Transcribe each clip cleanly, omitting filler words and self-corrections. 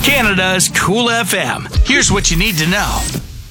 Canada's Cool FM. Here's what you need to know.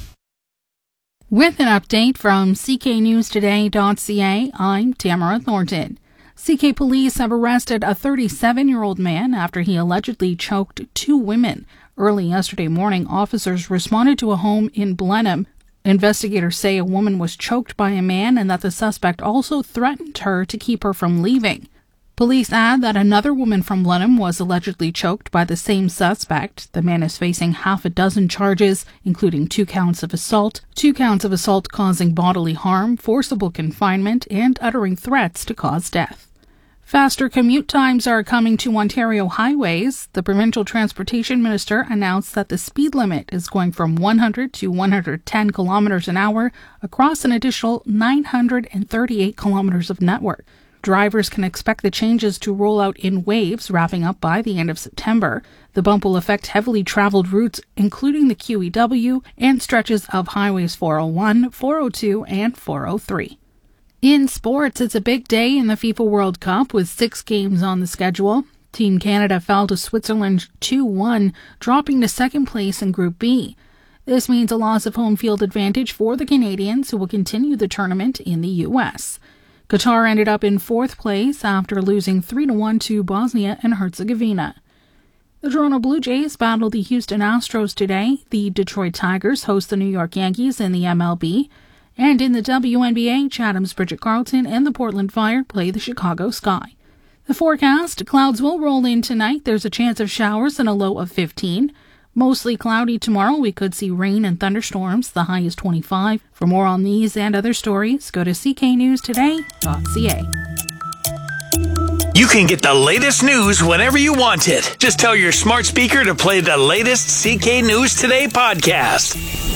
With an update from cknewstoday.ca, I'm Tamara Thornton. CK police have arrested a 37-year-old man after he allegedly choked two women. Early yesterday morning, officers responded to a home in Blenheim. Investigators say a woman was choked by a man and that the suspect also threatened her to keep her from leaving. Police add that another woman from Blenheim was allegedly choked by the same suspect. The man is facing half a dozen charges, including 2 counts of assault, 2 counts of assault causing bodily harm, forcible confinement, and uttering threats to cause death. Faster commute times are coming to Ontario highways. The provincial transportation minister announced that the speed limit is going from 100 to 110 kilometers an hour across an additional 938 kilometers of network. Drivers can expect the changes to roll out in waves, wrapping up by the end of September. The bump will affect heavily traveled routes, including the QEW and stretches of highways 401, 402, and 403. In sports, it's a big day in the FIFA World Cup with 6 games on the schedule. Team Canada fell to Switzerland 2-1, dropping to second place in Group B. This means a loss of home field advantage for the Canadians, who will continue the tournament in the U.S. Qatar ended up in 4th place after losing 3-1 to Bosnia and Herzegovina. The Toronto Blue Jays battle the Houston Astros today. The Detroit Tigers host the New York Yankees in the MLB. And in the WNBA, Chatham's Bridget Carlton and the Portland Fire play the Chicago Sky. The forecast: clouds will roll in tonight. There's a chance of showers and a low of 15. Mostly cloudy tomorrow. We could see rain and thunderstorms. The high is 25. For more on these and other stories, go to cknewstoday.ca. You can get the latest news whenever you want it. Just tell your smart speaker to play the latest CK News Today podcast.